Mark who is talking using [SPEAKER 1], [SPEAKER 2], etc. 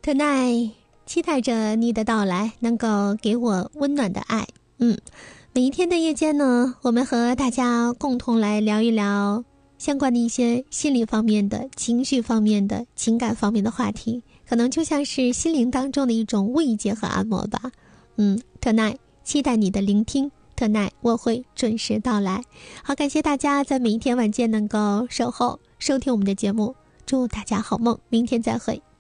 [SPEAKER 1] Tonight， 期待着你的到来，能够给我温暖的爱。每一天的夜间呢，我们和大家共同来聊一聊相关的一些心理方面的、情绪方面的、情感方面的话题，可能就像是心灵当中的一种慰藉和按摩吧。Tonight， 期待你的聆听。Tonight， 我会准时到来。好，感谢大家在每一天晚间能够守候收听我们的节目，祝大家好梦，明天再会。